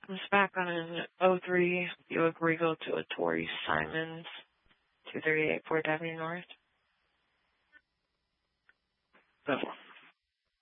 Comes back on an '03 Buick Regal to a Torrey Simons, 238 4th Avenue North. That's one.